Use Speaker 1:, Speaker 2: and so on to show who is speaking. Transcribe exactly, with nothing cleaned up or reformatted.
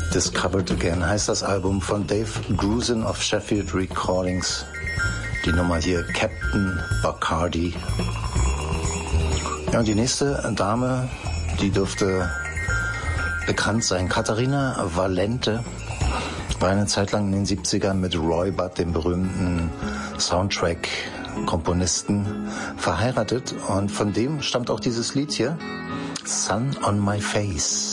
Speaker 1: Discovered Again heißt das Album von Dave Grusin of Sheffield Recordings. Die Nummer hier Captain Bacardi. Ja, und die nächste Dame, die dürfte bekannt sein. Katharina Valente war eine Zeit lang in den siebzigern mit Roy Budd, dem berühmten Soundtrack-Komponisten, verheiratet. Und von dem stammt auch dieses Lied hier, Sun on My Face.